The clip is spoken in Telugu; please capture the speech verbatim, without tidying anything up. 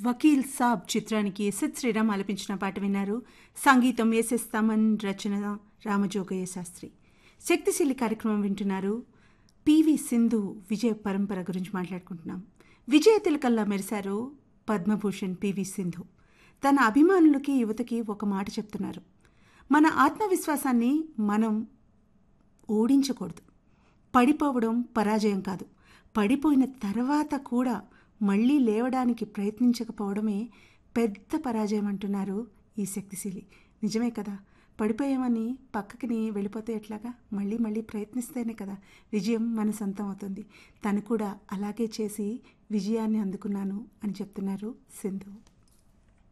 వకీల్ సాబ్ చిత్రానికి ఎస్ఎస్ శ్రీరామ్ ఆలపించిన పాట విన్నారు. సంగీతం ఎస్ఎస్ తమన్, రచన రామజోగయ్య శాస్త్రి. శక్తిశీలి కార్యక్రమం వింటున్నారు. పివి సింధు విజయ పరంపర గురించి మాట్లాడుకుంటున్నాం. విజయ తిలకల్లా మెరిశారు పద్మభూషణ్ పివి సింధు. తన అభిమానులకి, యువతకి ఒక మాట చెప్తున్నారు. మన ఆత్మవిశ్వాసాన్ని మనం ఓడించకూడదు. పడిపోవడం పరాజయం కాదు. పడిపోయిన తర్వాత కూడా మళ్ళీ లేవడానికి ప్రయత్నించకపోవడమే పెద్ద పరాజయం అంటున్నారు ఈ శక్తిశీలి. నిజమే కదా. పడిపోయామని పక్కకి వెళ్ళిపోతే ఎట్లాగా? మళ్ళీ మళ్ళీ ప్రయత్నిస్తేనే కదా విజయం మన సొంతం అవుతుంది. తను కూడా అలాగే చేసి విజయాన్ని అందుకున్నాను అని చెప్తున్నారు సింధు.